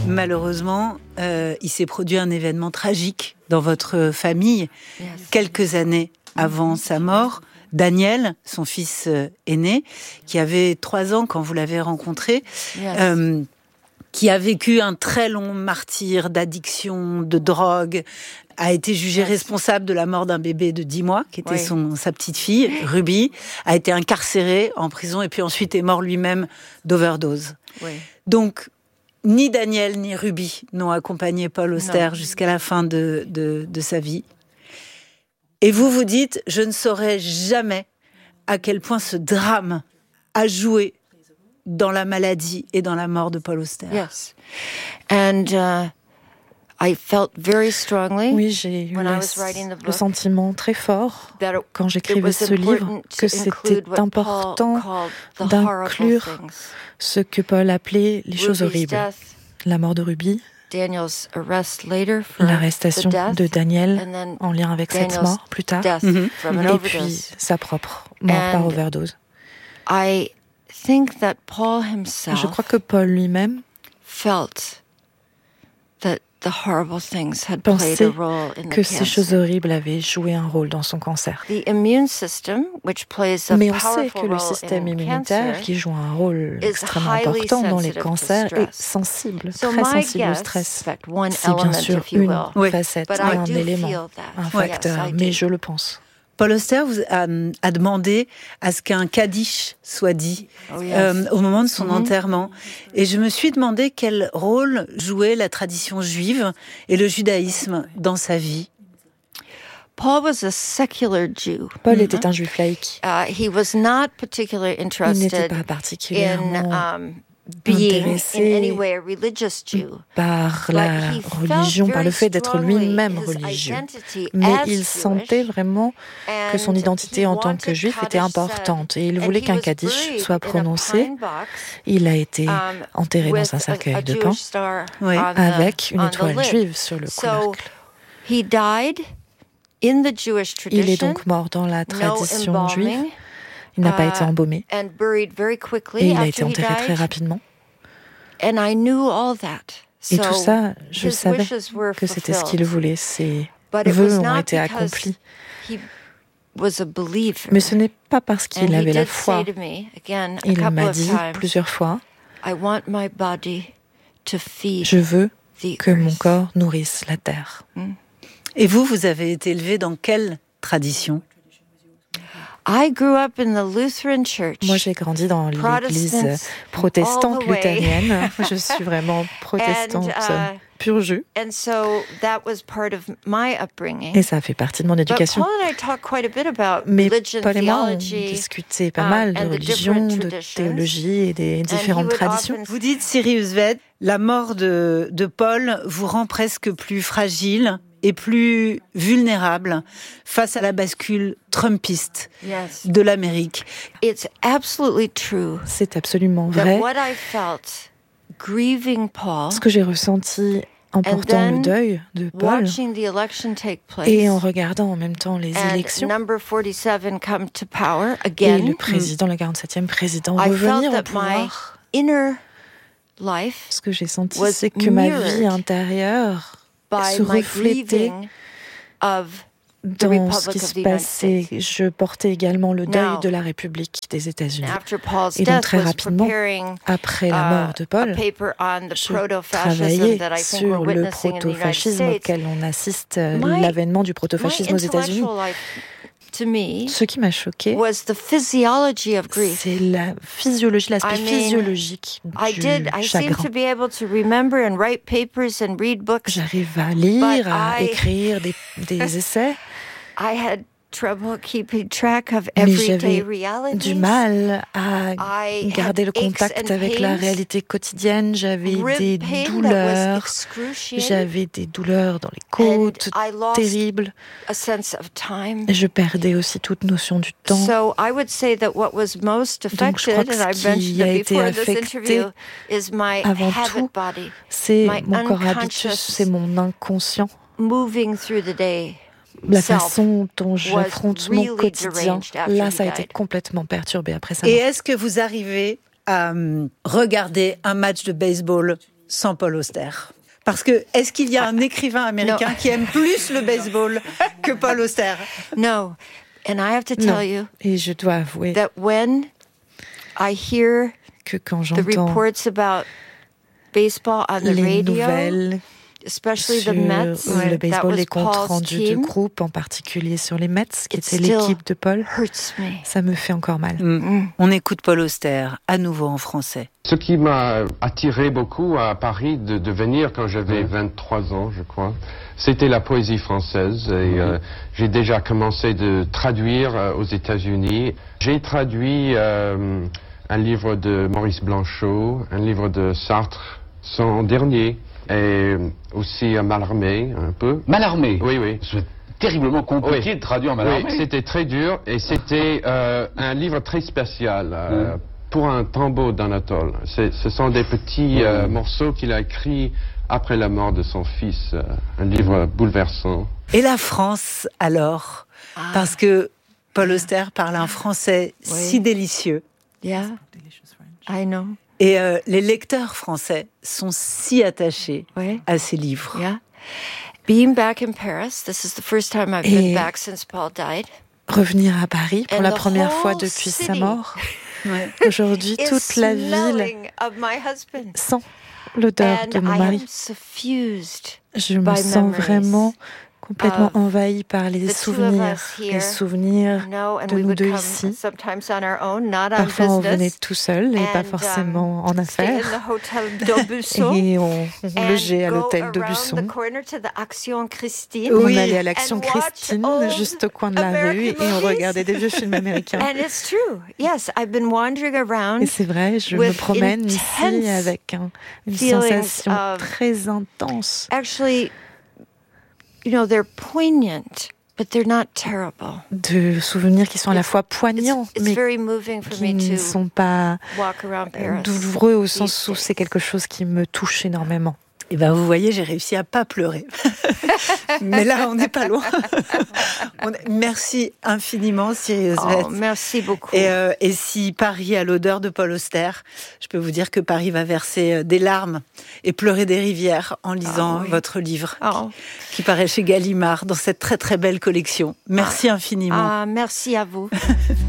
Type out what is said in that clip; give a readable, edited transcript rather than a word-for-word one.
malheureusement, il s'est produit un événement tragique dans votre famille, quelques années avant sa mort. Daniel, son fils aîné, qui avait 3 ans quand vous l'avez rencontré, qui a vécu un très long martyre d'addiction, de drogue, a été jugé responsable de la mort d'un bébé de 10 mois, qui était sa petite fille, Ruby, a été incarcéré en prison et puis ensuite est mort lui-même d'overdose. Donc, ni Daniel ni Ruby n'ont accompagné Paul Auster jusqu'à la fin de sa vie. Et vous vous dites, je ne saurais jamais à quel point ce drame a joué dans la maladie et dans la mort de Paul Auster. Yes. And I felt very strongly. Oui, j'ai eu le sentiment très fort quand j'écrivais ce livre que c'était important d'inclure ce que Paul appelait les choses horribles. La mort de Ruby, l'arrestation de Daniel en lien avec cette mort plus tard, et puis sa propre mort par overdose. Je crois que Paul lui-même pensait que ces choses horribles avaient joué un rôle dans son cancer. Mais on sait que le système immunitaire, qui joue un rôle extrêmement important dans les cancers, est sensible, très sensible au stress. C'est bien sûr une facette, un élément, un facteur, mais je le pense. Paul Auster a demandé à ce qu'un kaddish soit dit au moment de son enterrement. Et je me suis demandé quel rôle jouait la tradition juive et le judaïsme dans sa vie. Paul était un juif laïque. Il n'était pas particulièrement intéressé par la religion, par le fait d'être lui-même religieux. Mais il sentait vraiment que son identité en tant que juif était importante et il voulait qu'un kaddish soit prononcé. Il a été enterré dans un cercueil de pin avec une étoile juive sur le couvercle. Il est donc mort dans la tradition juive. Il n'a pas été embaumé et il a été enterré très rapidement. Et tout ça, je savais que c'était ce qu'il voulait. Ses vœux ont été accomplis. Mais ce n'est pas parce qu'il avait la foi. Il m'a dit plusieurs fois, je veux que mon corps nourrisse la terre. Et vous avez été élevé dans quelle tradition ? Moi, j'ai grandi dans l'église protestante luthérienne. Je suis vraiment protestante pur jus. Et ça fait partie de mon éducation. Mais Paul et moi, on discutait pas mal de religion, de théologie et des différentes traditions. Vous dites, Sirius Ved, la mort de Paul vous rend presque plus fragile et plus vulnérable face à la bascule trumpiste de l'Amérique. C'est absolument vrai. Ce que j'ai ressenti en portant le deuil de Paul et en regardant en même temps les élections et le président, le 47e président, revenir au pouvoir, ce que j'ai senti, c'est que ma vie intérieure se reflétait dans ce qui se passait. Je portais également le deuil de la République des États-Unis. Et donc très rapidement, après la mort de Paul, je travaillais sur le proto-fascisme auquel on assiste, l'avènement du proto-fascisme aux États-Unis. Ce qui m'a choquée, c'est la physiologie, l'aspect physiologique du chagrin. J'arrive à lire, à écrire des essais. Mais j'avais du mal à garder le contact avec la réalité quotidienne. J'avais des douleurs dans les côtes, terribles. Je perdais aussi toute notion du temps. Donc je crois que ce qui a été affecté avant tout, c'est mon corps habitus, c'est mon inconscient. La façon dont j'affronte mon quotidien, là, ça a été complètement perturbé après ça. Et est-ce que vous arrivez à regarder un match de baseball sans Paul Auster. Parce que, est-ce qu'il y a un écrivain américain qui aime plus le baseball que Paul Auster? No. And I have to tell you, et je dois avouer that when I hear que quand the j'entends reports about baseball on the les radio, nouvelles especially sur the Mets, le baseball, les comptes Paul's rendus de team, groupe, en particulier sur les Mets, qui it était still l'équipe de Paul, hurts me. ça me fait encore mal. On écoute Paul Auster, à nouveau en français. Ce qui m'a attiré beaucoup à Paris de venir quand j'avais 23 ans, je crois, c'était la poésie française. Et j'ai déjà commencé de traduire aux États-Unis. J'ai traduit un livre de Maurice Blanchot, un livre de Sartre, son dernier, et aussi Mallarmé, un peu. Mallarmé? Oui, oui. C'est terriblement compliqué de traduire Mallarmé. Oui, c'était très dur, et c'était un livre très spécial. Pour un tombeau d'Anatole. Ce sont des petits morceaux qu'il a écrits après la mort de son fils. Un livre bouleversant. Et la France, alors? Parce que Paul Auster parle un français si délicieux. Yeah, I know. Et les lecteurs français sont si attachés à ses livres. Yeah. Being back in Paris, this is the first time I've been back since Paul died. Revenir à Paris pour la première fois depuis sa mort. Aujourd'hui, toute la ville sent l'odeur de mon mari. Je me sens vraiment complètement envahie par les souvenirs de nous deux ici. Parfois, on venait tout seul et pas forcément en affaires. Et on logeait à l'hôtel d'Aubusson. On allait à l'Action Christine, juste au coin de la rue, et on regardait des vieux films américains. Et c'est vrai, je me promène ici avec une sensation très intense. You know, they're poignant, but they're not terrible. De souvenirs qui sont à la fois poignants, mais qui ne sont pas douloureux au sens où c'est quelque chose qui me touche énormément. Et ben vous voyez, j'ai réussi à pas pleurer. Mais là, on n'est pas loin. Merci infiniment, Siri Husvet. Merci beaucoup. Et si Paris a l'odeur de Paul Auster, je peux vous dire que Paris va verser des larmes et pleurer des rivières en lisant votre livre qui paraît chez Gallimard dans cette très très belle collection. Merci infiniment. Merci à vous.